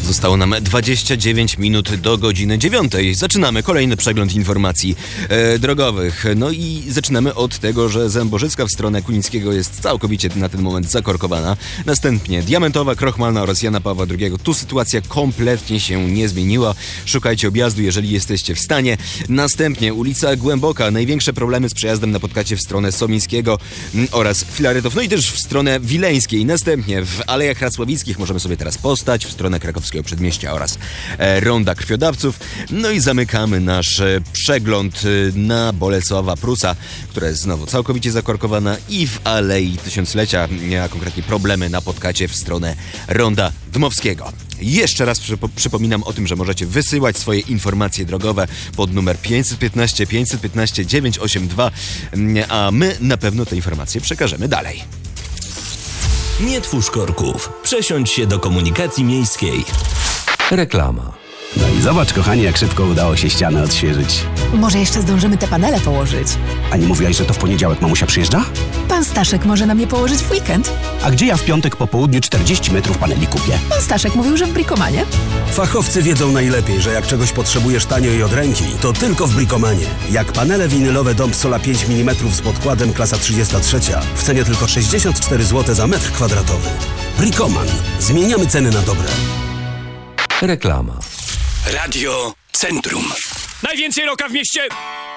Zostało nam 29 minut do godziny 9. Zaczynamy kolejny przegląd informacji drogowych. No i zaczynamy od tego, że Zębożycka w stronę Kunickiego jest całkowicie na ten moment zakorkowana. Następnie Diamentowa, Krochmalna oraz Jana Pawła II. Tu sytuacja kompletnie się nie zmieniła. Szukajcie objazdu, jeżeli jesteście w stanie. Następnie ulica Głęboka. Największe problemy z przejazdem napotykacie w stronę Somińskiego oraz Filaretów. No i też w stronę Wileńskiej. Następnie w Alejach Racławickich możemy sobie teraz postać w stronę Krakowskiego Przedmieścia oraz Ronda Krwiodawców. No i zamykamy nasz przegląd na Bolesława Prusa, która jest znowu całkowicie zakorkowana i w Alei Tysiąclecia, a konkretnie problemy napotkacie w stronę Ronda Dmowskiego. Jeszcze raz przypominam o tym, że możecie wysyłać swoje informacje drogowe pod numer 515 515 982, a my na pewno te informacje przekażemy dalej. Nie twórz korków. Przesiądź się do komunikacji miejskiej. Reklama. No i zobacz, kochani, jak szybko udało się ścianę odświeżyć. Może jeszcze zdążymy te panele położyć. A nie mówiłaś, że to w poniedziałek mamusia przyjeżdża? Pan Staszek może nam je położyć w weekend. A gdzie ja w piątek po południu 40 metrów paneli kupię? Pan Staszek mówił, że w Bricomanie. Fachowcy wiedzą najlepiej, że jak czegoś potrzebujesz tanio i od ręki, to tylko w Bricomanie. Jak panele winylowe Dom Sola 5 mm z podkładem klasa 33 w cenie tylko 64 zł za metr kwadratowy. Bricoman. Zmieniamy ceny na dobre. Reklama. Radio Centrum. Najwięcej roka w mieście!